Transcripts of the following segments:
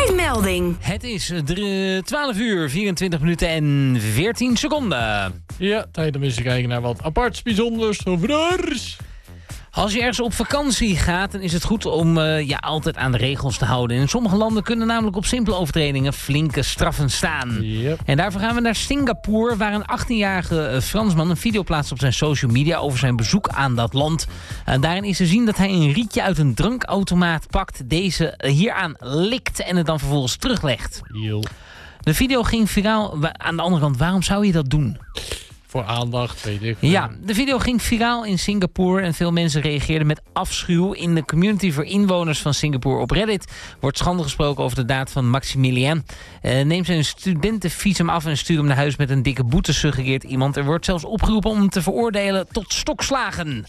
Tijdmelding. Het is 12 uur, 24 minuten en 14 seconden. Ja, tijd om eens te kijken naar wat aparts, bijzonders of raars. Als je ergens op vakantie gaat, dan is het goed om je altijd aan de regels te houden. In sommige landen kunnen namelijk op simpele overtredingen flinke straffen staan. Yep. En daarvoor gaan we naar Singapore, waar een 18-jarige Fransman een video plaatst op zijn social media over zijn bezoek aan dat land. Daarin is te zien dat hij een rietje uit een drankautomaat pakt, deze hieraan likt en het dan vervolgens teruglegt. Yo. De video ging viraal. Aan de andere kant, waarom zou je dat doen? Voor aandacht, weet ik. Ja, de video ging viraal in Singapore en veel mensen reageerden met afschuw. In de community voor inwoners van Singapore op Reddit wordt schande gesproken over de daad van Maximilien. Neem zijn studentenvisum af en stuur hem naar huis met een dikke boete, suggereert iemand. Er wordt zelfs opgeroepen om hem te veroordelen tot stokslagen.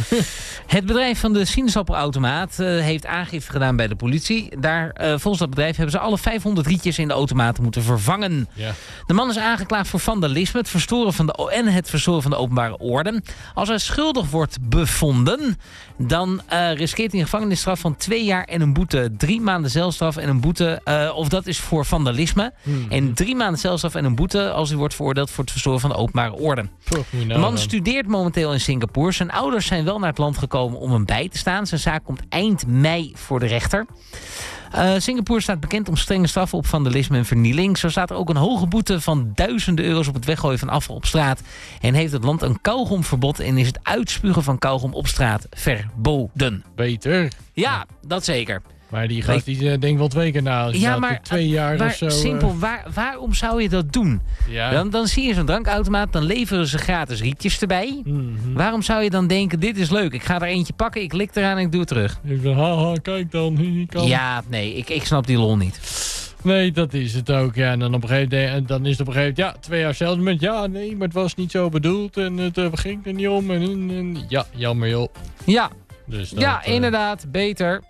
Het bedrijf van de sinaasappelautomaat heeft aangifte gedaan bij de politie. Volgens dat bedrijf hebben ze alle 500 rietjes in de automaten moeten vervangen. Ja. De man is aangeklaagd voor vandalisme, het verstoren van de openbare orde. Als hij schuldig wordt bevonden, dan riskeert hij een gevangenisstraf van 2 jaar en een boete. 3 maanden celstraf en een boete, of dat is voor vandalisme. En 3 maanden celstraf en een boete als hij wordt veroordeeld voor het verstoren van de openbare orde. De man studeert momenteel in Singapore. Zijn ouders zijn wel naar het land gekomen om hem bij te staan. Zijn zaak komt eind mei voor de rechter. Singapore staat bekend om strenge straffen op vandalisme en vernieling. Zo staat er ook een hoge boete van duizenden euro's op het weggooien van afval op straat. En heeft het land een kauwgomverbod en is het uitspugen van kauwgom op straat verboden. Beter. Ja, dat zeker. Maar die gast die denkt wel 2 keer na. Ja, maar 2 jaar of zo. Simpel, waarom zou je dat doen? Ja. Dan zie je zo'n drankautomaat, dan leveren ze gratis rietjes erbij. Waarom zou je dan denken, dit is leuk, ik ga er eentje pakken, ik lik eraan en ik doe het terug? Ik ben, haha, kijk dan. Ja, nee, ik snap die lol niet. Nee, dat is het ook. Ja, en dan op een gegeven moment, dan is het op een gegeven moment, 2 jaar celstraf. Ja, nee, maar het was niet zo bedoeld en het ging er niet om. En ja, jammer joh. Ja, Dus dat, ja inderdaad, beter.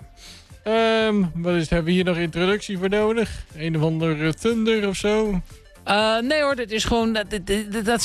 Hebben we hier nog introductie voor nodig? Een of ander Thunder of zo? Nee hoor, dit is gewoon... Dat